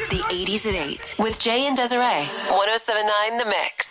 The 80s at 8 with Jay and Desiree. 107.9 The Mix.